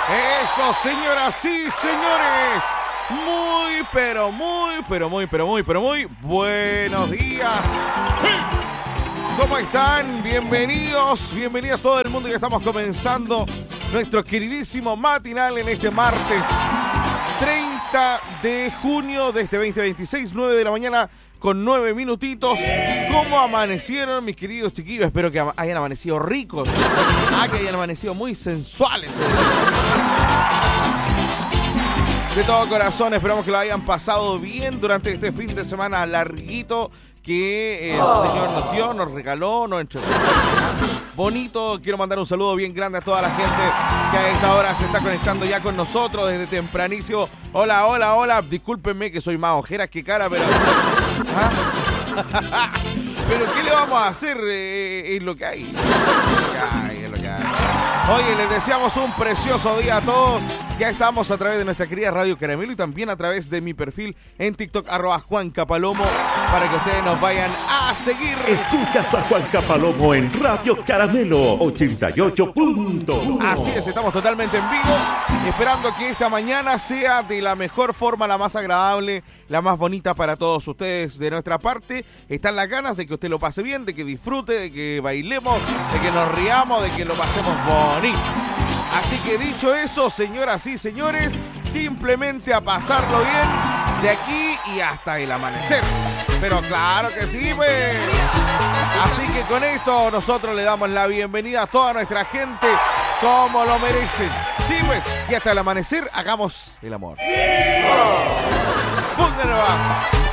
Eso, señoras y señores. Muy buenos días. ¿Cómo están? Bienvenidos todo el mundo. Ya estamos comenzando nuestro queridísimo matinal en este martes 30 de junio de este 2026, 9 de la mañana con 9 minutitos. ¿Cómo amanecieron mis queridos chiquillos? Espero que hayan amanecido ricos. Que hayan amanecido muy sensuales. De todo corazón, esperamos que lo hayan pasado bien durante este fin de semana larguito que el Señor nos dio, nos regaló, nos entregó. Bonito, quiero mandar un saludo bien grande a toda la gente que a esta hora se está conectando ya con nosotros desde tempranísimo. Hola, discúlpenme que soy más ojeras que cara, pero... Pero ¿qué le vamos a hacer? Es lo que hay. Es lo que hay. Oye, les deseamos un precioso día a todos. Ya estamos a través de nuestra querida Radio Caramelo y también a través de mi perfil en TikTok, @JuanCapalomo, para que ustedes nos vayan a seguir. Escuchas a Juan Capalomo en Radio Caramelo 88.1. Así es, estamos totalmente en vivo, esperando que esta mañana sea de la mejor forma, la más agradable, la más bonita para todos ustedes. De nuestra parte, están las ganas de que usted lo pase bien, de que disfrute, de que bailemos, de que nos riamos, de que lo pasemos bonito. Así que dicho eso, señoras y señores, simplemente a pasarlo bien de aquí y hasta el amanecer. Pero claro que sí, pues. Así que con esto nosotros le damos la bienvenida a toda nuestra gente como lo merecen. Sí, pues, y hasta el amanecer hagamos el amor. ¡Pum de nuevo!